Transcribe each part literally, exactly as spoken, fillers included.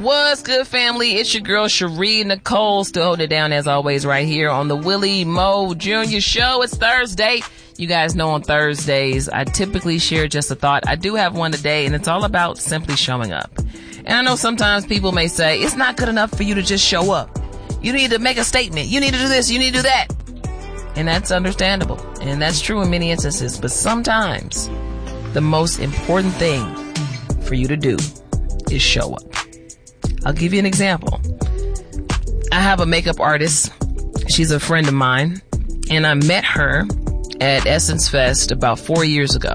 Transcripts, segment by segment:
What's good, family? It's your girl, Cherie Nicole, still holding it down as always right here on the Willie Mo Junior Show. It's Thursday. You guys know on Thursdays, I typically share just a thought. I do have one today, and it's all about simply showing up. And I know sometimes people may say, it's not good enough for you to just show up. You need to make a statement. You need to do this. You need to do that. And that's understandable. And that's true in many instances. But sometimes the most important thing for you to do is show up. I'll give you an example. I have a makeup artist. She's a friend of mine, and I met her at Essence Fest about four years ago.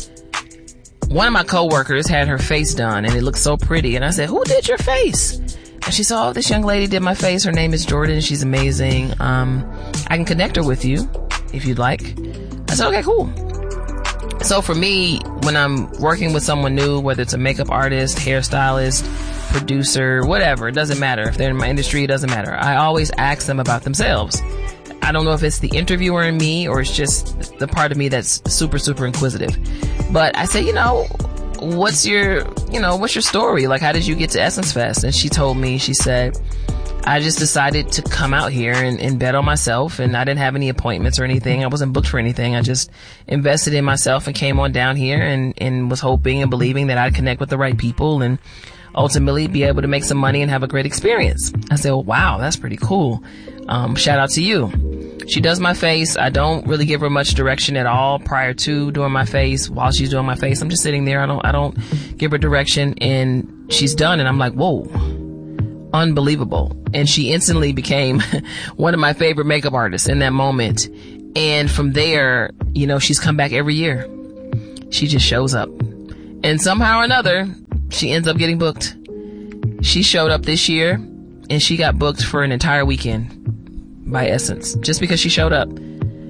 One of my coworkers had her face done, and it looked so pretty. And I said, who did your face? And she said, oh, this young lady did my face. Her name is Jordan. She's amazing. Um, I can connect her with you if you'd like. I said, okay, cool. So for me, when I'm working with someone new, whether it's a makeup artist, hairstylist, producer, whatever, it doesn't matter. If they're in my industry, it doesn't matter. I always ask them about themselves. I don't know if it's the interviewer in me or it's just the part of me that's super, super inquisitive. But I say, you know, what's your, you know, what's your story? Like, how did you get to Essence Fest? And she told me, she said, I just decided to come out here and, and bet on myself, and I didn't have any appointments or anything. I wasn't booked for anything. I just invested in myself and came on down here and, and was hoping and believing that I'd connect with the right people and ultimately be able to make some money and have a great experience. I said, well, wow, that's pretty cool. Um, shout out to you. She does my face. I don't really give her much direction at all prior to doing my face. While she's doing my face, I'm just sitting there. I don't, I don't give her direction, and she's done. And I'm like, whoa, unbelievable. And she instantly became one of my favorite makeup artists in that moment. And from there, you know, she's come back every year. She just shows up, and somehow or another, she ends up getting booked. She showed up this year, and she got booked for an entire weekend by Essence, just because she showed up.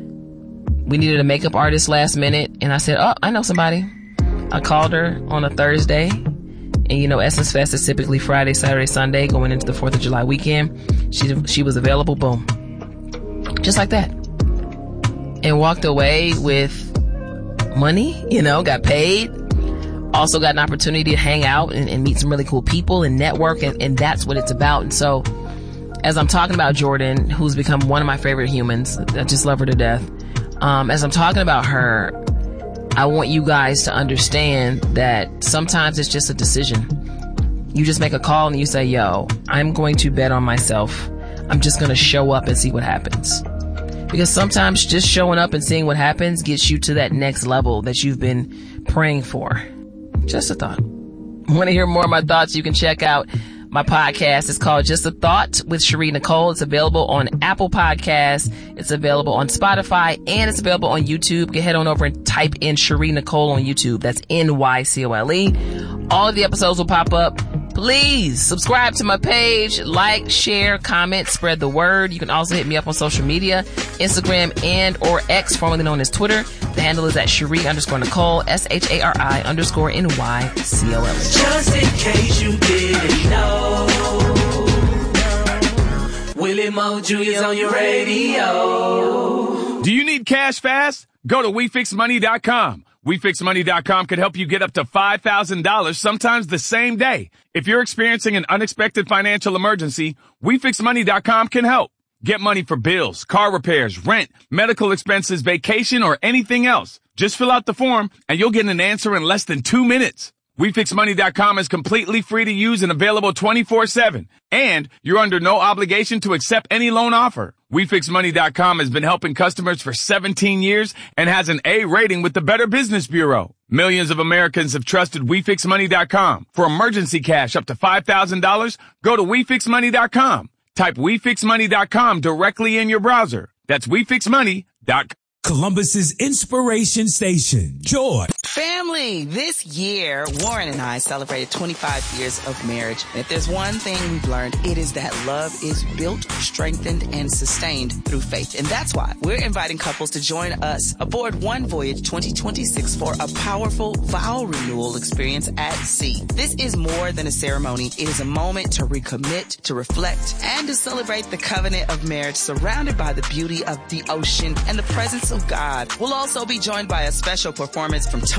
We needed a makeup artist last minute, and I said, oh, I know somebody. I called her on a Thursday, and you know, Essence Fest is typically Friday, Saturday, Sunday, going into the fourth of July weekend. She, she was available, boom. Just like that. And walked away with money, you know, got paid. Also got an opportunity to hang out and, and meet some really cool people and network, and, and that's what it's about. And so, as I'm talking about Jordan, who's become one of my favorite humans, I just love her to death. Um, as I'm talking about her, I want you guys to understand that sometimes it's just a decision. You just make a call and you say, yo, I'm going to bet on myself. I'm just going to show up and see what happens. Because sometimes just showing up and seeing what happens gets you to that next level that you've been praying for. Just a thought. Want to hear more of my thoughts? You can check out my podcast. It's called Just a Thought with Cherie Nicole. It's available on Apple Podcasts. It's available on Spotify, and it's available on YouTube. Go head on over and type in Cherie Nicole on YouTube. That's N Y C O L E. All of the episodes will pop up. Please subscribe to my page, like, share, comment, spread the word. You can also hit me up on social media, Instagram and or X, formerly known as Twitter. The handle is at Cherie underscore Nicole, S H A R I underscore N Y C O L E. Just in case you didn't know, Willie Mo Junior's on your radio. Do you need cash fast? Go to we fix money dot com. we fix money dot com can help you get up to five thousand dollars, sometimes the same day. If you're experiencing an unexpected financial emergency, we fix money dot com can help. Get money for bills, car repairs, rent, medical expenses, vacation, or anything else. Just fill out the form and you'll get an answer in less than two minutes. we fix money dot com is completely free to use and available twenty-four seven. And you're under no obligation to accept any loan offer. we fix money dot com has been helping customers for seventeen years and has an A rating with the Better Business Bureau. Millions of Americans have trusted we fix money dot com. For emergency cash up to five thousand dollars, go to we fix money dot com. Type we fix money dot com directly in your browser. That's we fix money dot com. Columbus's inspiration station, Joy. Family, this year, Warren and I celebrated twenty-five years of marriage. And if there's one thing we've learned, it is that love is built, strengthened, and sustained through faith. And that's why we're inviting couples to join us aboard One Voyage twenty twenty-six for a powerful vow renewal experience at sea. This is more than a ceremony. It is a moment to recommit, to reflect, and to celebrate the covenant of marriage surrounded by the beauty of the ocean and the presence of God. We'll also be joined by a special performance from Tony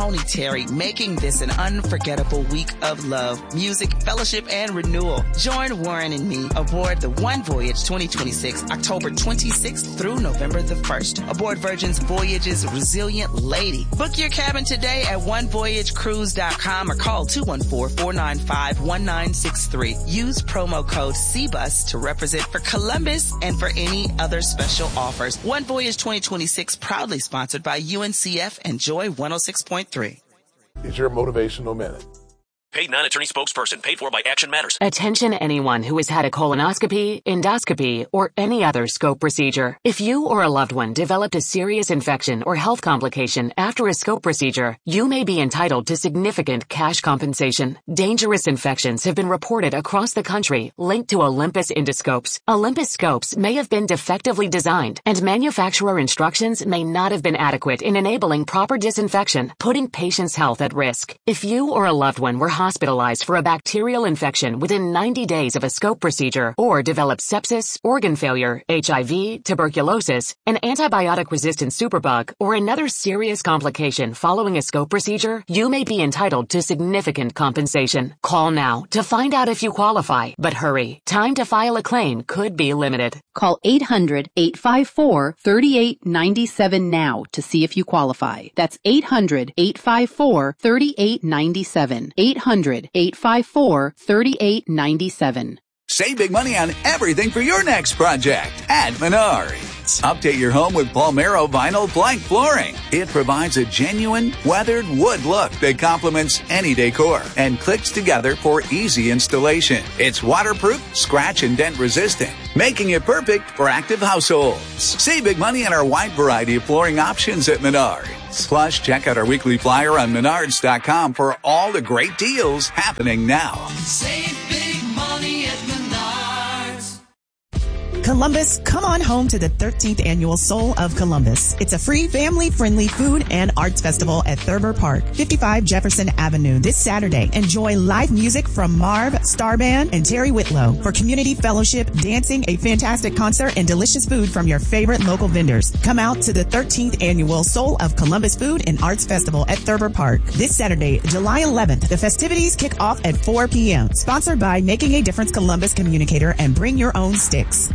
Tony Terry, making this an unforgettable week of love, music, fellowship, and renewal. Join Warren and me aboard the One Voyage twenty twenty-six, October twenty-sixth through November the first. Aboard Virgin's Voyage's Resilient Lady. Book your cabin today at one voyage cruise dot com or call two one four, four nine five, one nine six three. Use promo code C B U S to represent for Columbus and for any other special offers. One Voyage twenty twenty-six, proudly sponsored by U N C F and Joy one oh six point three. It's your motivational minute. Paid non-attorney spokesperson. Paid for by Action Matters. Attention anyone who has had a colonoscopy, endoscopy, or any other scope procedure. If you or a loved one developed a serious infection or health complication after a scope procedure, you may be entitled to significant cash compensation. Dangerous infections have been reported across the country linked to Olympus endoscopes. Olympus scopes may have been defectively designed, and manufacturer instructions may not have been adequate in enabling proper disinfection, putting patients' health at risk. If you or a loved one were hospitalized for a bacterial infection within ninety days of a scope procedure, or developed sepsis, organ failure, H I V, tuberculosis, an antibiotic-resistant superbug, or another serious complication following a scope procedure, you may be entitled to significant compensation. Call now to find out if you qualify, but hurry. Time to file a claim could be limited. Call eight hundred, eight five four, three eight nine seven now to see if you qualify. That's eight hundred, eight five four, three eight nine seven. eight hundred, eight five four, three eight nine seven. Save big money on everything for your next project at Menards. Update your home with Palmero vinyl plank flooring. It provides a genuine weathered wood look that complements any decor and clicks together for easy installation. It's waterproof, scratch and dent resistant, making it perfect for active households. Save big money on our wide variety of flooring options at Menards. Plus, check out our weekly flyer on menards dot com for all the great deals happening now. Save big money at Menards. Columbus, come on home to the thirteenth Annual Soul of Columbus. It's a free, family-friendly food and arts festival at Thurber Park, fifty-five Jefferson Avenue, this Saturday. Enjoy live music from Marv, Starband, and Terry Whitlow. For community fellowship, dancing, a fantastic concert, and delicious food from your favorite local vendors. Come out to the thirteenth Annual Soul of Columbus Food and Arts Festival at Thurber Park this Saturday, July eleventh. The festivities kick off at four p.m. Sponsored by Making a Difference Columbus Communicator and Bring Your Own Sticks.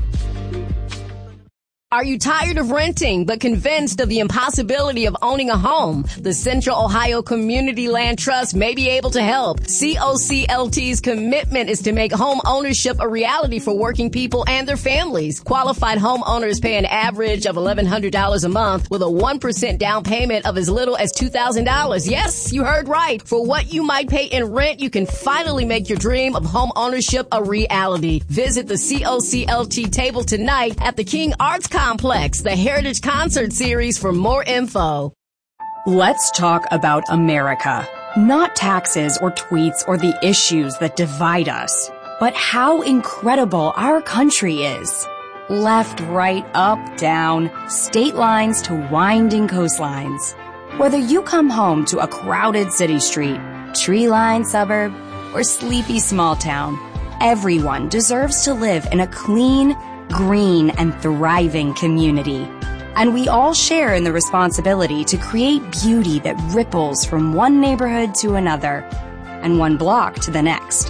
Are you tired of renting but convinced of the impossibility of owning a home? The Central Ohio Community Land Trust may be able to help. C O C L T's commitment is to make home ownership a reality for working people and their families. Qualified homeowners pay an average of eleven hundred dollars a month with a one percent down payment of as little as two thousand dollars. Yes, you heard right. For what you might pay in rent, you can finally make your dream of home ownership a reality. Visit the C O C L T table tonight at the King Arts Complex, the Heritage Concert Series, for more info. Let's talk about America. Not taxes or tweets or the issues that divide us, but how incredible our country is. Left, right, up, down, state lines to winding coastlines. Whether you come home to a crowded city street, tree-lined suburb, or sleepy small town, everyone deserves to live in a clean, green, and thriving community. And we all share in the responsibility to create beauty that ripples from one neighborhood to another and one block to the next.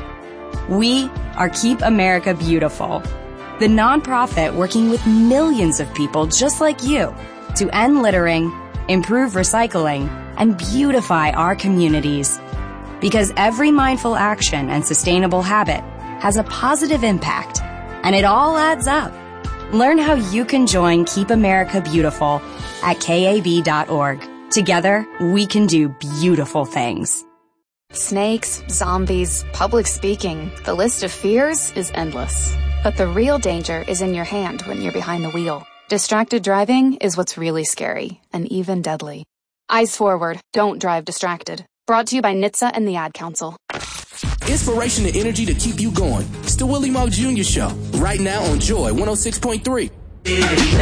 We are Keep America Beautiful, the nonprofit working with millions of people just like you to end littering, improve recycling, and beautify our communities. Because every mindful action and sustainable habit has a positive impact, and it all adds up. Learn how you can join Keep America Beautiful at K A B dot org. Together, we can do beautiful things. Snakes, zombies, public speaking. The list of fears is endless. But the real danger is in your hand when you're behind the wheel. Distracted driving is what's really scary and even deadly. Eyes forward. Don't drive distracted. Brought to you by N H T S A and the Ad Council. Inspiration and energy to keep you going. It's the Willie Moe Junior Show, right now on Joy one oh six point three.